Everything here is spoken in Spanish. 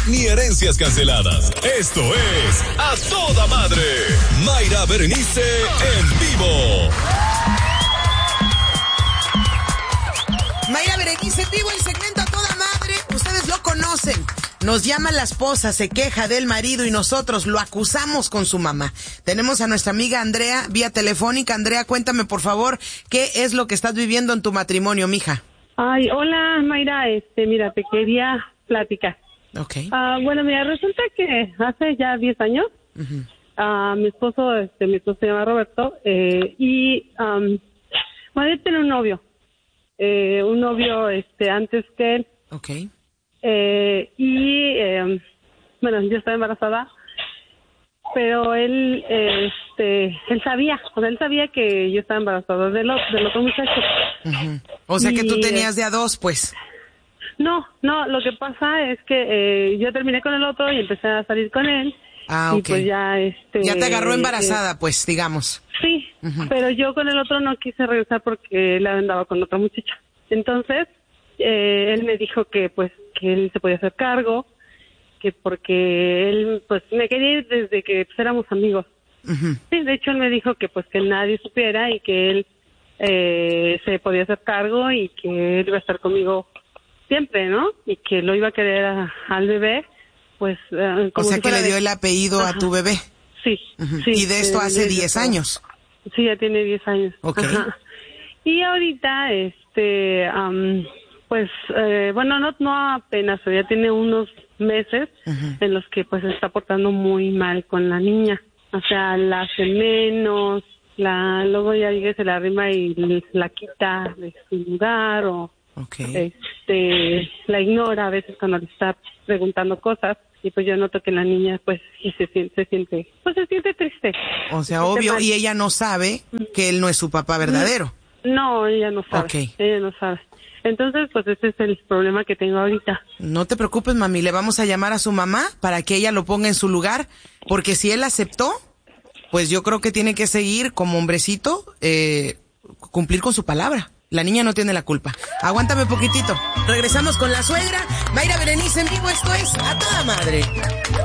ni herencias canceladas. Esto es A Toda Madre. Mayra Berenice en vivo. Mayra Berenice en vivo, el segmento A Toda Madre. Ustedes lo conocen. Nos llama la esposa, se queja del marido y nosotros lo acusamos con su mamá. Tenemos a nuestra amiga Andrea vía telefónica. Andrea, cuéntame por favor, ¿qué es lo que estás viviendo en tu matrimonio, mija? Ay, hola Mayra, mira, te quería platicar. Okay. Bueno, mira, resulta que hace ya 10 años, mi esposo se llama Roberto, bueno, él tiene un novio antes que él. Okay. Bueno, yo estaba embarazada, pero él sabía que yo estaba embarazada del otro muchacho. Uh-huh. O sea que tú tenías de a dos, pues. No, lo que pasa es que yo terminé con el otro y empecé a salir con él. Ah, ok. Y pues ya ya te agarró embarazada, pues, digamos. Sí, pero yo con el otro no quise regresar porque él andaba con otra muchacha. Entonces, él me dijo que él se podía hacer cargo, que porque él pues me quería ir desde que pues, éramos amigos. Uh-huh. Sí, de hecho él me dijo que pues que nadie supiera y que él se podía hacer cargo y que él iba a estar conmigo siempre, ¿no? Y que lo iba a querer al bebé, pues como o sea si que le dio de... el apellido a tu bebé. Sí, uh-huh. Sí. Y de esto hace 10 años. Sí, ya tiene 10 años. Okay. Ajá. Y ahorita, bueno, no apenas, ya tiene unos meses en los que pues se está portando muy mal con la niña. O sea, la hace menos, luego ya llega, se la arrima y la quita de su lugar o la ignora a veces cuando le está preguntando cosas. Y pues yo noto que la niña pues sí se siente triste. O sea, obvio, mal. Y ella no sabe que él no es su papá verdadero. No, ella no sabe. Okay. Ella no sabe. Entonces, pues ese es el problema que tengo ahorita. No te preocupes, mami, le vamos a llamar a su mamá para que ella lo ponga en su lugar, porque si él aceptó, pues yo creo que tiene que seguir como hombrecito, cumplir con su palabra. La niña no tiene la culpa. Aguántame poquitito. Regresamos con la suegra. Mayra Berenice en vivo, esto es A Toda Madre.